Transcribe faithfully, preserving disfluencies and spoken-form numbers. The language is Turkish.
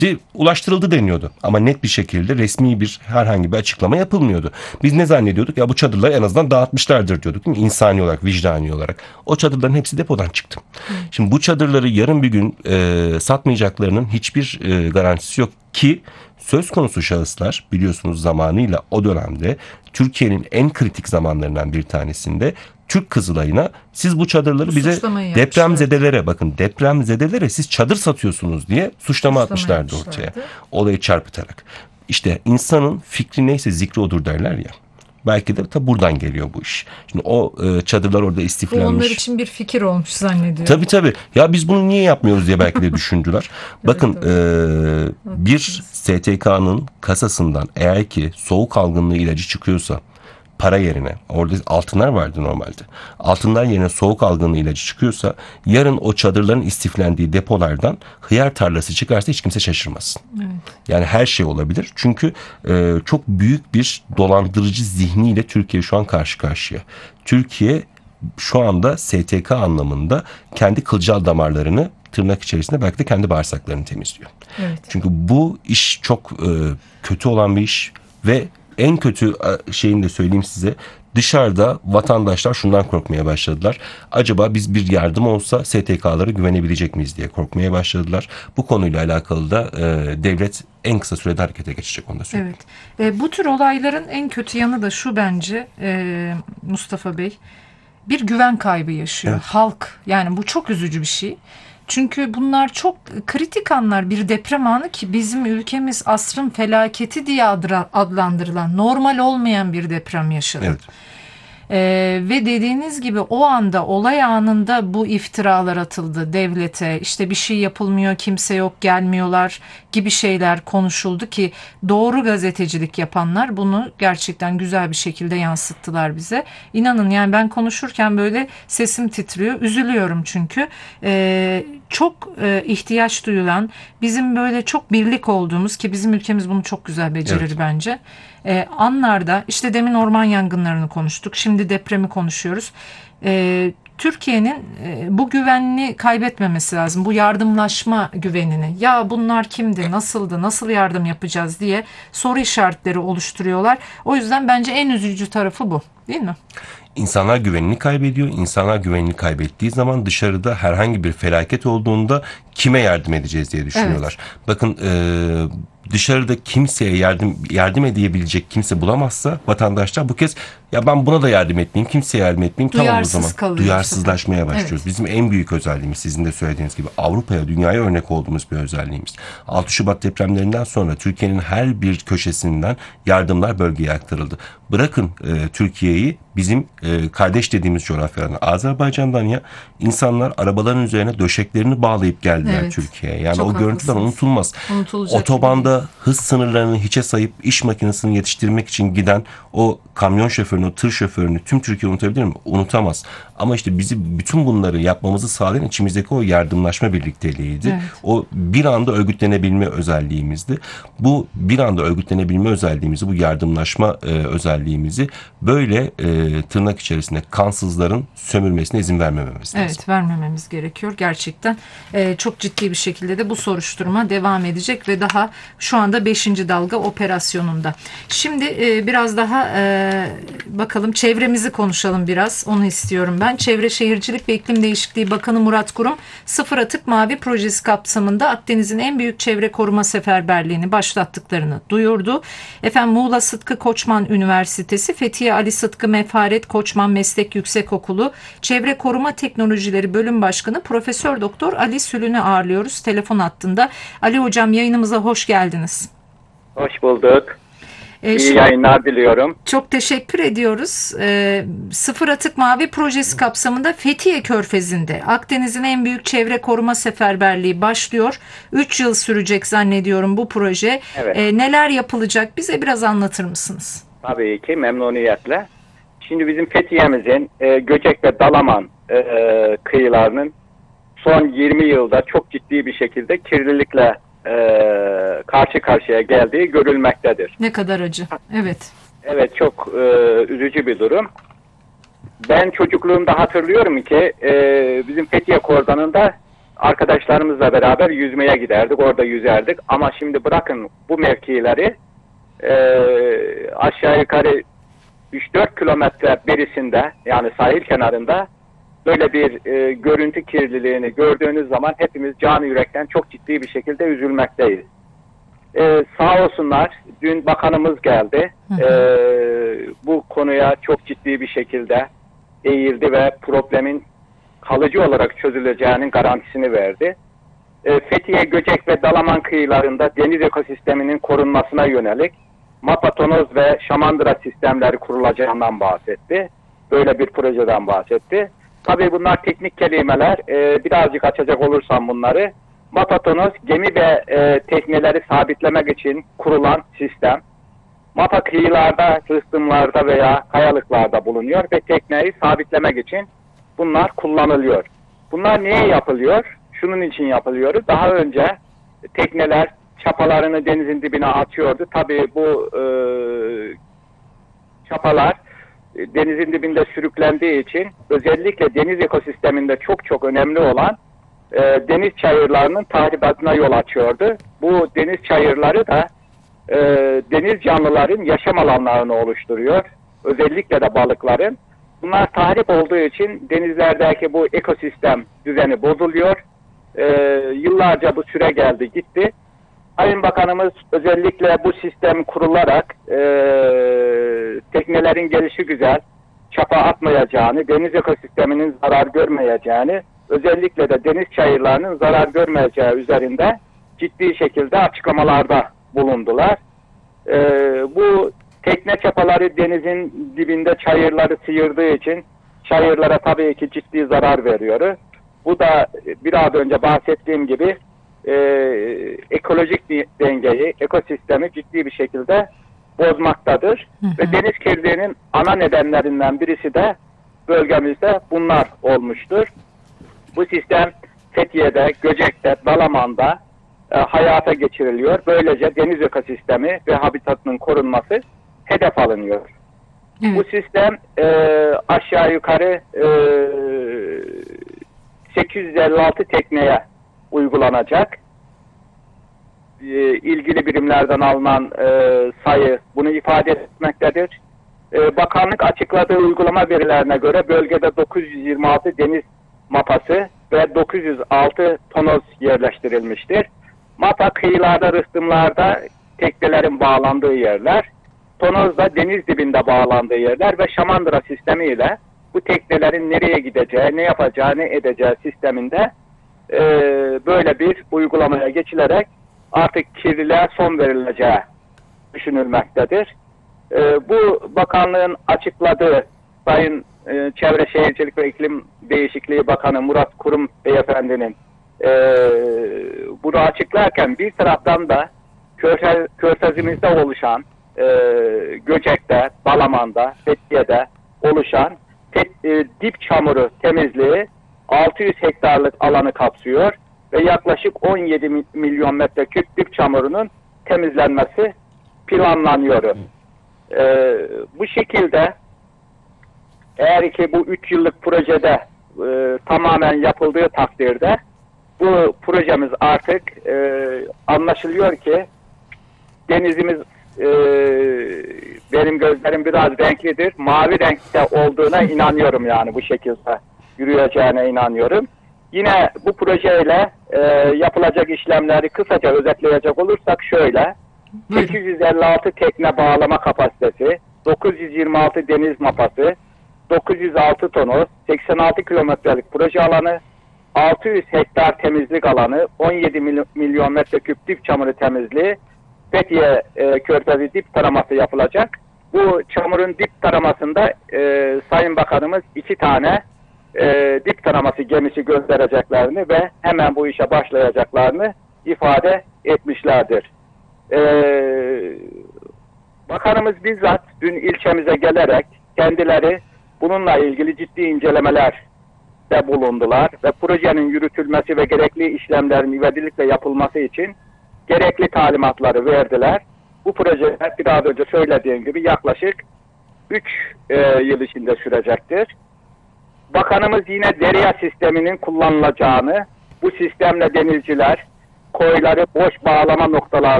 De, ulaştırıldı deniyordu. Ama net bir şekilde resmi bir herhangi bir açıklama yapılmıyordu. Biz ne zannediyorduk? Ya bu çadırları en azından dağıtmışlardır diyorduk, değil mi? İnsani olarak, vicdani olarak. O çadırların hepsi depodan çıktı. Hı. Şimdi bu çadırları yarın bir gün e, satmayacaklarının hiçbir e, garantisi yok ki söz konusu şahıslar biliyorsunuz zamanıyla o dönemde Türkiye'nin en kritik zamanlarından bir tanesinde Türk Kızılay'ına siz bu çadırları bize depremzedelere bakın depremzedelere siz çadır satıyorsunuz diye suçlama, suçlama atmışlardı ortaya. Olayı çarpıtarak. İşte insanın fikri neyse zikri odur derler ya. Belki de tabi buradan geliyor bu iş. Şimdi o e, çadırlar orada istiflenmiş. Bu onlar için bir fikir olmuş zannediyorum. Tabii tabii. Ya biz bunu niye yapmıyoruz diye belki de düşündüler. Bakın evet, e, bir S T K'nın kasasından eğer ki soğuk algınlığı ilacı çıkıyorsa para yerine, orada altınlar vardı normalde. Altınlar yerine soğuk algınlığı ilacı çıkıyorsa yarın o çadırların istiflendiği depolardan hıyar tarlası çıkarsa hiç kimse şaşırmasın. Evet. Yani her şey olabilir. Çünkü e, çok büyük bir dolandırıcı zihniyle Türkiye şu an karşı karşıya. Türkiye şu anda S T K anlamında kendi kılcal damarlarını tırnak içerisinde belki de kendi bağırsaklarını temizliyor. Evet. Çünkü bu iş çok e, kötü olan bir iş ve en kötü şeyini de söyleyeyim size. Dışarıda vatandaşlar şundan korkmaya başladılar. Acaba biz bir yardım olsa S T K'lara güvenebilecek miyiz diye korkmaya başladılar. Bu konuyla alakalı da e, devlet en kısa sürede harekete geçecek, onu da söyleyeyim. Evet. E, bu tür olayların en kötü yanı da şu bence e, Mustafa Bey. Bir güven kaybı yaşıyor. Evet. Halk. Yani bu çok üzücü bir şey. Çünkü bunlar çok kritik anlar, bir deprem anı ki bizim ülkemiz asrın felaketi diye adlandırılan normal olmayan bir deprem yaşadı. Evet. Ee, ve dediğiniz gibi o anda olay anında bu iftiralar atıldı devlete, işte bir şey yapılmıyor, kimse yok, gelmiyorlar gibi şeyler konuşuldu ki doğru gazetecilik yapanlar bunu gerçekten güzel bir şekilde yansıttılar bize. İnanın yani ben konuşurken böyle sesim titriyor, üzülüyorum çünkü ee, çok e, ihtiyaç duyulan, bizim böyle çok birlik olduğumuz ki bizim ülkemiz bunu çok güzel becerir evet. bence. Ee, anlarda işte demin orman yangınlarını konuştuk. Şimdi depremi konuşuyoruz. Ee, Türkiye'nin e, bu güvenini kaybetmemesi lazım. Bu yardımlaşma güvenini. Ya bunlar kimdi, nasıldı, nasıl yardım yapacağız diye soru işaretleri oluşturuyorlar. O yüzden bence en üzücü tarafı bu. Değil mi? İnsanlar güvenini kaybediyor. İnsanlar güvenini kaybettiği zaman dışarıda herhangi bir felaket olduğunda kime yardım edeceğiz diye düşünüyorlar. Evet. Bakın e, dışarıda kimseye yardım yardım edebilecek kimse bulamazsa vatandaşlar bu kez ya ben buna da yardım etmeyeyim, kimseye yardım etmeyeyim. Duyarsız tamam o zaman duyarsızlaşmaya başlıyoruz. Evet. Bizim en büyük özelliğimiz sizin de söylediğiniz gibi Avrupa'ya, dünyaya örnek olduğumuz bir özelliğimiz. altı Şubat depremlerinden sonra Türkiye'nin her bir köşesinden yardımlar bölgeye aktarıldı. Bırakın e, Türkiye'yi bizim e, kardeş dediğimiz coğrafyadan, Azerbaycan'dan ya insanlar arabaların üzerine döşeklerini bağlayıp geldiler evet. Türkiye'ye. Yani çok o görüntüler unutulmaz. Otobanda gibi. Hız sınırlarını hiçe sayıp iş makinesini yetiştirmek için giden o kamyon şoförünü, o tır şoförünü tüm Türkiye unutabilir mi? Unutamaz. Ama işte bizi bütün bunları yapmamızı sağlayan içimizdeki o yardımlaşma birlikteliğiydi. Evet. O bir anda örgütlenebilme özelliğimizdi. Bu bir anda örgütlenebilme özelliğimizi, bu yardımlaşma e, özelliğimizi böyle e, tırnak içerisinde kansızların sömürmesine izin vermememiz lazım. Evet, vermememiz gerekiyor. Gerçekten e, çok ciddi bir şekilde de bu soruşturma devam edecek ve daha şu anda beşinci dalga operasyonunda. Şimdi e, biraz daha e, bakalım çevremizi konuşalım biraz. Onu istiyorum ben. Çevre Şehircilik ve İklim Değişikliği Bakanı Murat Kurum, Sıfır Atık Mavi projesi kapsamında Akdeniz'in en büyük çevre koruma seferberliğini başlattıklarını duyurdu. Efendim Muğla Sıtkı Koçman Üniversitesi, Fethiye Ali Sıtkı Mefaret Koçman Meslek Yüksekokulu Çevre Koruma Teknolojileri Bölüm Başkanı Profesör Doktor Ali Sülün'ü ağırlıyoruz telefon hattında. Ali Hocam yayınımıza hoş geldiniz. Hoş bulduk. Ee, İyi yayınlar diliyorum. Çok teşekkür ediyoruz. Ee, Sıfır Atık Mavi projesi kapsamında Fethiye Körfezi'nde Akdeniz'in en büyük çevre koruma seferberliği başlıyor. üç yıl sürecek zannediyorum bu proje. Evet. Ee, neler yapılacak? Bize biraz anlatır mısınız? Tabii ki memnuniyetle. Şimdi bizim Fethiye'mizin e, Göcek ve Dalaman e, kıyılarının son yirmi yılda çok ciddi bir şekilde kirlilikle e, karşı karşıya geldiği görülmektedir. Ne kadar acı. Evet. Evet, çok e, üzücü bir durum. Ben çocukluğumda hatırlıyorum ki e, bizim Fethiye Kordanı'nda arkadaşlarımızla beraber yüzmeye giderdik, orada yüzerdik. Ama şimdi bırakın bu mevkileri, e, aşağı yukarı üç dört kilometre berisinde, yani sahil kenarında böyle bir e, görüntü kirliliğini gördüğünüz zaman hepimiz canı yürekten çok ciddi bir şekilde üzülmekteyiz. Ee, sağ olsunlar, dün bakanımız geldi. Ee, bu konuya çok ciddi bir şekilde eğildi ve problemin kalıcı olarak çözüleceğinin garantisini verdi. Ee, Fethiye, Göcek ve Dalaman kıyılarında deniz ekosisteminin korunmasına yönelik MAPA, tonoz ve şamandıra sistemleri kurulacağından bahsetti. Böyle bir projeden bahsetti. Tabii bunlar teknik kelimeler. Ee, birazcık açacak olursam bunları. MAPA, tonoz gemi ve e, tekneleri sabitlemek için kurulan sistem. MAPA kıyılarda, rıhtımlarda veya kayalıklarda bulunuyor ve tekneyi sabitlemek için bunlar kullanılıyor. Bunlar niye yapılıyor? Şunun için yapılıyor. Daha önce tekneler çapalarını denizin dibine atıyordu. Tabii bu e, çapalar e, denizin dibinde sürüklendiği için özellikle deniz ekosisteminde çok çok önemli olan e, deniz çayırlarının tahribatına yol açıyordu. Bu deniz çayırları da e, deniz canlıların yaşam alanlarını oluşturuyor. Özellikle de balıkların. Bunlar tahrip olduğu için denizlerdeki bu ekosistem düzeni bozuluyor. E, yıllarca bu süre geldi gitti. Sayın Bakanımız özellikle bu sistem kurularak e, teknelerin gelişi güzel, çapa atmayacağını, deniz ekosisteminin zarar görmeyeceğini, özellikle de deniz çayırlarının zarar görmeyeceği üzerinde ciddi şekilde açıklamalarda bulundular. E, bu tekne çapaları denizin dibinde çayırları sıyırdığı için çayırlara tabii ki ciddi zarar veriyor. Bu da biraz önce bahsettiğim gibi e, ekolojik dengeyi, ekosistemi ciddi bir şekilde bozmaktadır. Hı hı. Ve deniz kirliliğinin ana nedenlerinden birisi de bölgemizde bunlar olmuştur. Bu sistem Fethiye'de, Göcek'te, Dalaman'da e, hayata geçiriliyor. Böylece deniz ekosistemi ve habitatının korunması hedef alınıyor. Evet. Bu sistem e, aşağı yukarı e, sekiz yüz elli altı tekneye uygulanacak. E, ilgili birimlerden alınan e, sayı bunu ifade etmektedir. E, bakanlık açıkladığı uygulama verilerine göre bölgede dokuz yüz yirmi altı deniz mapası ve dokuz yüz altı tonoz yerleştirilmiştir. Mapa kıyılarda, rıhtımlarda teknelerin bağlandığı yerler, tonoz da deniz dibinde bağlandığı yerler ve şamandıra sistemiyle bu teknelerin nereye gideceği, ne yapacağı, ne edeceği sisteminde e, böyle bir uygulamaya geçilerek artık kirliliğe son verileceği düşünülmektedir. E, bu bakanlığın açıkladığı Sayın e, Çevre Şehircilik ve İklim Değişikliği Bakanı Murat Kurum Beyefendi'nin e, bunu açıklarken bir taraftan da Körfez, Körfezimizde oluşan e, Göcek'te, Dalaman'da, Fethiye'de oluşan te, e, dip çamuru temizliği altı yüz hektarlık alanı kapsıyor ve yaklaşık on yedi milyon metreküp dip çamurunun temizlenmesi planlanıyor. E, bu şekilde eğer ki bu üç yıllık projede e, tamamen yapıldığı takdirde bu projemiz artık e, anlaşılıyor ki denizimiz e, benim gözlerim biraz renklidir. Mavi renkte olduğuna inanıyorum, yani bu şekilde yürüyeceğine inanıyorum. Yine bu projeyle e, yapılacak işlemleri kısaca özetleyecek olursak şöyle: sekiz yüz elli altı tekne bağlama kapasitesi, dokuz yüz yirmi altı deniz mapası, dokuz yüz altı tonoz, seksen altı kilometrelik proje alanı, altı yüz hektar temizlik alanı, on yedi milyon metreküp dip çamuru temizliği, Fethiye e, Körfezi dip taraması yapılacak. Bu çamurun dip taramasında e, Sayın Bakanımız iki tane e, dip taraması gemisi göndereceklerini ve hemen bu işe başlayacaklarını ifade etmişlerdir. E, Bakanımız bizzat dün ilçemize gelerek kendileri bununla ilgili ciddi incelemeler de bulundular ve projenin yürütülmesi ve gerekli işlemlerin ivedilikle yapılması için gerekli talimatları verdiler. Bu proje biraz önce söylediğim gibi yaklaşık üç e, yıl içinde sürecektir. Bakanımız yine derya sisteminin kullanılacağını Bu sistemle denizciler koyları boş bağlama noktalarına